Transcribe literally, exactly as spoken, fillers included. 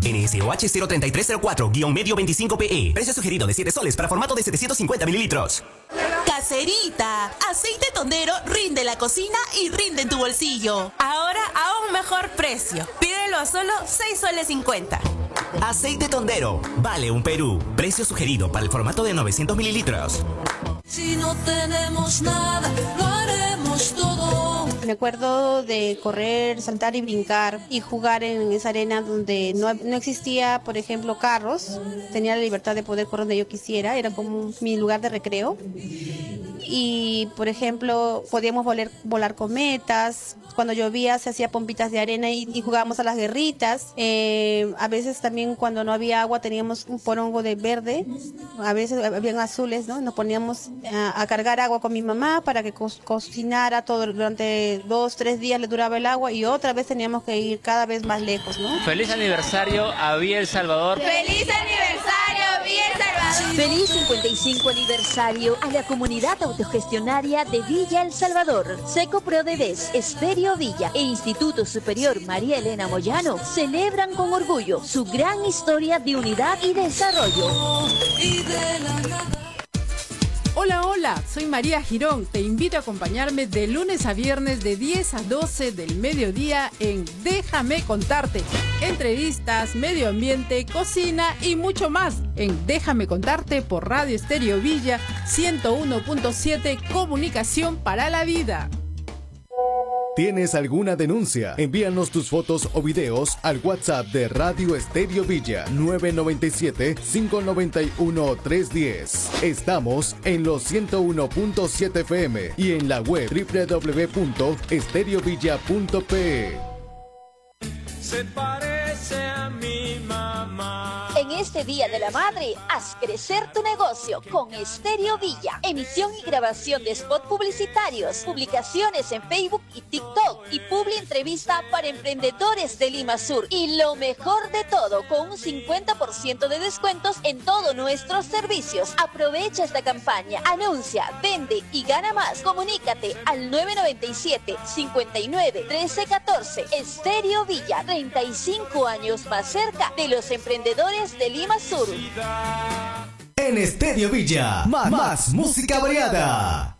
N S O H cero tres tres cero cuatro guión medio veinticinco P E. Precio sugerido de siete soles para formato de setecientos cincuenta mililitros. Caserita, aceite Tondero rinde la cocina y rinde en tu bolsillo. Ahora a un mejor precio. Pídelo a solo seis soles cincuenta. Aceite Tondero, vale un Perú. Precio sugerido para el formato de novecientos mililitros. Si no tenemos nada, lo haremos todo. Me acuerdo de correr, saltar y brincar y jugar en esa arena donde no, no existía, por ejemplo, carros. Tenía la libertad de poder correr donde yo quisiera, era como mi lugar de recreo. Y, por ejemplo, podíamos volar, volar cometas. Cuando llovía se hacía pompitas de arena y, y jugábamos a las guerritas. Eh, a veces también cuando no había agua teníamos un porongo de verde. A veces habían azules, ¿no? Nos poníamos a, a cargar agua con mi mamá para que co cocinara todo. Durante dos, tres días le duraba el agua y otra vez teníamos que ir cada vez más lejos, ¿no? Feliz aniversario a Villa El Salvador. ¡Feliz aniversario, Villa El Salvador! Feliz cincuenta y cinco aniversario a la comunidad autogestionaria de Villa El Salvador. Seco Prodevés, Esferio Villa e Instituto Superior María Elena Moyano celebran con orgullo su gran historia de unidad y desarrollo. Hola, hola, soy María Girón. Te invito a acompañarme de lunes a viernes de diez a doce del mediodía en Déjame Contarte. Entrevistas, medio ambiente, cocina y mucho más en Déjame Contarte por Radio Estéreo Villa ciento uno punto siete, Comunicación para la Vida. ¿Tienes alguna denuncia? Envíanos tus fotos o videos al WhatsApp de Radio Estéreo Villa nueve nueve siete, cinco nueve uno, tres uno cero. Estamos en los ciento uno punto siete F M y en la web doble u doble u doble u punto estereovilla punto pe e. Se parece a mi mamá. En este Día de la Madre, haz crecer tu negocio con Estéreo Villa. Emisión y grabación de spot publicitarios, publicaciones en Facebook y TikTok y publi entrevista para emprendedores de Lima Sur. Y lo mejor de todo, con un cincuenta por ciento de descuentos en todos nuestros servicios. Aprovecha esta campaña, anuncia, vende y gana más. Comunícate al nueve nueve siete, cinco nueve, uno tres uno cuatro. Estéreo Villa, treinta y cinco años más cerca de los emprendedores de Lima Sur. En Estéreo Villa, más, más música variada.